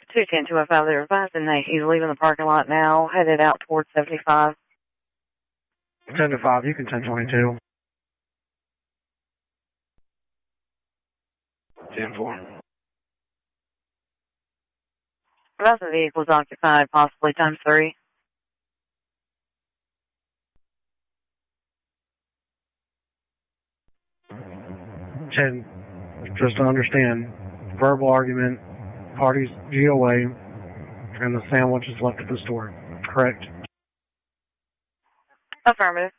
210-205, they're advising that he's leaving the parking lot now, headed out towards 75. 10-5, you can 1022. 10-4. Advising the vehicle's occupied, possibly times 3. Just to understand, verbal argument, parties GOA, and the sandwich is left at the store, correct? Affirmative.